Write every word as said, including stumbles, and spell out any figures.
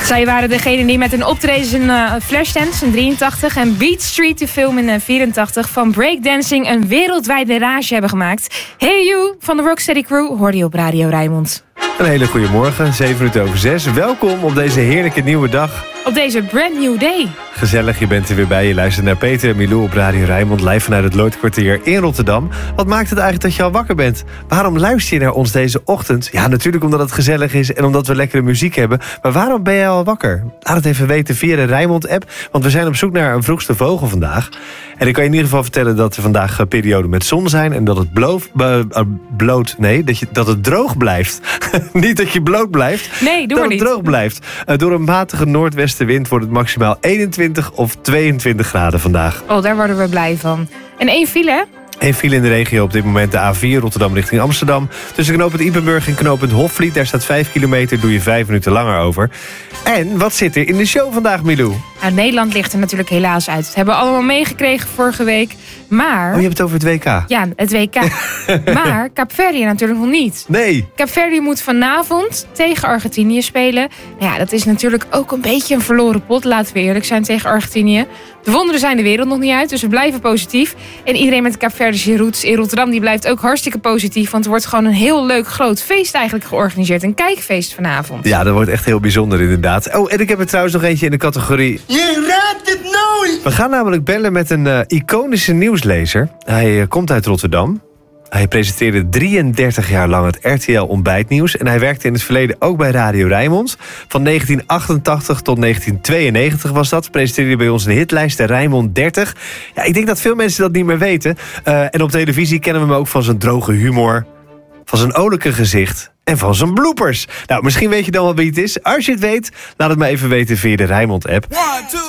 Zij waren degene die met een optreden in uh, Flashdance in drieëntachtig... en Beat Street, de film in uh, vierentachtig... van breakdancing een wereldwijde rage hebben gemaakt. Hey You van de Rocksteady Crew hoorde je op Radio Rijnmond. Een hele goede morgen, zeven minuten over zes. Welkom op deze heerlijke nieuwe dag. Op deze brand new day. Gezellig, je bent er weer bij. Je luistert naar Peter en Milou op Radio Rijnmond, live vanuit het Lloydkwartier in Rotterdam. Wat maakt het eigenlijk dat je al wakker bent? Waarom luister je naar ons deze ochtend? Ja, natuurlijk omdat het gezellig is en omdat we lekkere muziek hebben. Maar waarom ben je al wakker? Laat het even weten via de Rijnmond-app, want we zijn op zoek naar een vroegste vogel vandaag. En ik kan je in ieder geval vertellen dat er vandaag perioden met zon zijn en dat het bloof, uh, uh, bloot, nee, dat, je, dat het droog blijft. Niet dat je bloot blijft. Nee, doe dat maar niet. het droog blijft. Uh, door een matige noordwestenwind wordt het maximaal eenentwintig of tweeëntwintig graden vandaag. Oh, daar worden we blij van. En één file, hè? Een file in de regio op dit moment de A vier Rotterdam richting Amsterdam. Tussen knooppunt Ypenburg en knooppunt Hofvliet. Daar staat vijf kilometer, doe je vijf minuten langer over. En wat zit er in de show vandaag, Milou? Nou, Nederland ligt er natuurlijk helaas uit. Dat hebben we allemaal meegekregen vorige week. Maar... Oh, je hebt het over het W K? Ja, het W K. Maar Kaapverdië natuurlijk nog niet. Nee. Kaapverdië moet vanavond tegen Argentinië spelen. Nou ja, dat is natuurlijk ook een beetje een verloren pot. Laten we eerlijk zijn tegen Argentinië. De wonderen zijn de wereld nog niet uit, dus we blijven positief. En iedereen met de Kaapverdische roots in Rotterdam die blijft ook hartstikke positief. Want er wordt gewoon een heel leuk groot feest eigenlijk georganiseerd. Een kijkfeest vanavond. Ja, dat wordt echt heel bijzonder inderdaad. Oh, en ik heb er trouwens nog eentje in de categorie... Je raadt het nooit! We gaan namelijk bellen met een uh, iconische nieuwslezer. Hij uh, komt uit Rotterdam. Hij presenteerde drieëndertig jaar lang het R T L Ontbijtnieuws. En hij werkte in het verleden ook bij Radio Rijnmond. Van negentien achtentachtig tot negentien tweeënnegentig was dat. Presenteerde hij bij ons een hitlijst, de Rijnmond dertig. Ja, ik denk dat veel mensen dat niet meer weten. Uh, en op televisie kennen we hem ook van zijn droge humor, van zijn olijke gezicht en van zijn bloopers. Nou, misschien weet je dan wel wie het is. Als je het weet, laat het me even weten via de Rijnmond-app.